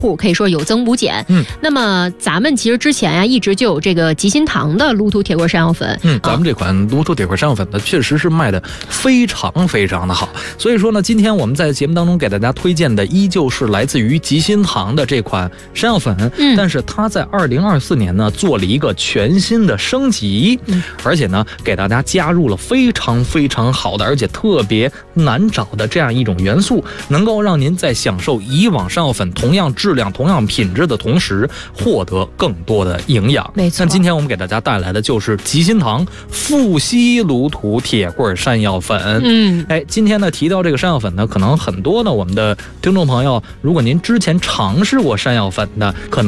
可以说有增无减。那么咱们其实之前一直就有这个吉心堂的撸图铁棍山药粉。 咱们这款撸图铁棍山药粉呢，确实是卖的非常非常的好。所以说呢，今天我们在节目当中给大家推荐的依旧是来自于吉心堂的这款山药粉，但是它在2024年呢做了一个全新的升级，而且呢给大家加入了非常非常好的，而且特别难找的这样一种元素，能够让您在享受以往山药粉同样质量、同样品质的同时，获得更多的营养。 没错。 那今天我们给大家带来的就是吉心堂富硒撸图铁棍山药粉。今天呢提到这个山药粉呢，可能很多的我们的听众朋友，如果您之前尝试过山药粉的，可能